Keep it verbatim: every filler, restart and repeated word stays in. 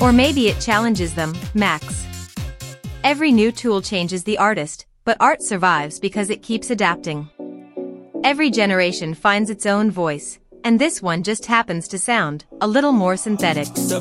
Or maybe it challenges them, Max. Every new tool changes the artist, but art survives because it keeps adapting. Every generation finds its own voice, and this one just happens to sound a little more synthetic.